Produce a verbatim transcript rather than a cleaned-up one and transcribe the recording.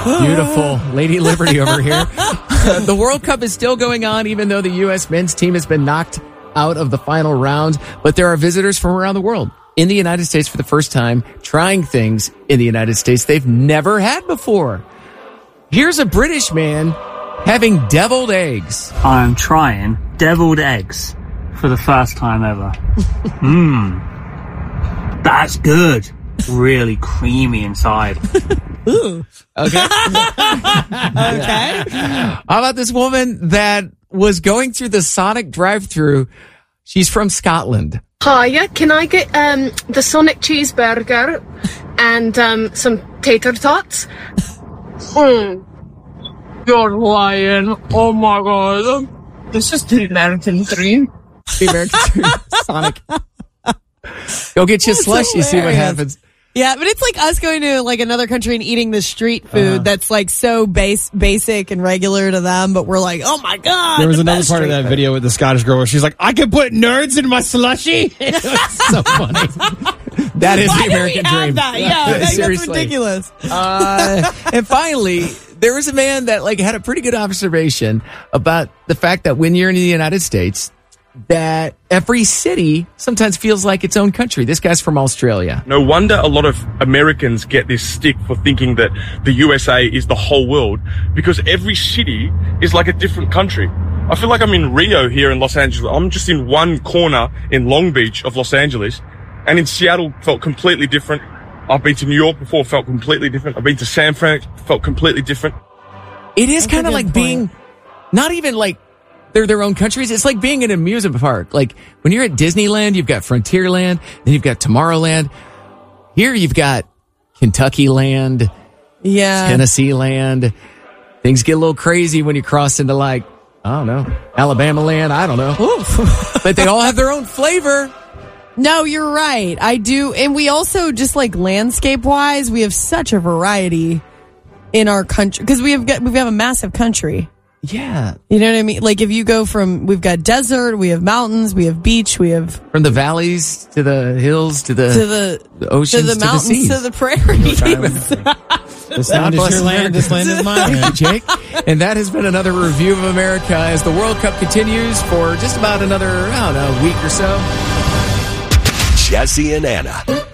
Beautiful. Lady Liberty over here. The World Cup is still going on, even though the U S men's team has been knocked out of the final round. But there are visitors from around the world in the United States for the first time, trying things in the United States they've never had before. Here's a British man having deviled eggs. I'm trying deviled eggs for the first time ever. Mmm. That's good. Really creamy inside. Ooh. Okay. Okay. How about this woman that was going through the Sonic drive-thru? She's from Scotland. Hiya, can I get um, the Sonic cheeseburger and um, some tater tots? Mm. You're lying. Oh my god. This is the American dream. The American dream. Sonic. Go get you a slush, you see what happens. Yeah, but it's like us going to like another country and eating the street food uh-huh. that's like so base, basic and regular to them, but we're like, oh my god. There was another part of that food. video with the Scottish girl where she's like, I can put nerds in my slushy. It was so funny. That is Why the American do we have dream. That? Yeah, that's ridiculous. Uh, and finally, there was a man that like had a pretty good observation about the fact that when you're in the United States, that every city sometimes feels like its own country. This guy's from Australia. No wonder a lot of Americans get this stick for thinking that the U S A is the whole world, because every city is like a different country. I feel like I'm in Rio here in Los Angeles. I'm just in one corner in Long Beach of Los Angeles, and in Seattle felt completely different. I've been to New York before, felt completely different. I've been to San Fran, felt completely different. It is kind of like point. being not even like they're their own countries. It's like being in an amusement park. Like when you're at Disneyland, you've got Frontierland, then you've got Tomorrowland. Here you've got Kentucky Land, yeah, Tennessee Land. Things get a little crazy when you cross into like, I don't know, Alabama Land. I don't know. But they all have their own flavor. No, you're right. I do. And we also just like landscape wise, we have such a variety in our country because we have got, we have a massive country. Yeah. You know what I mean? Like if you go from, we've got desert, we have mountains, we have beach, we have. From the valleys to the hills to the, to the, the oceans to the mountains to the, seas. to the prairies. This land is your land, this land is mine. Jake. And that has been another review of America as the World Cup continues for just about another, I don't know, week or so. Jesse and Anna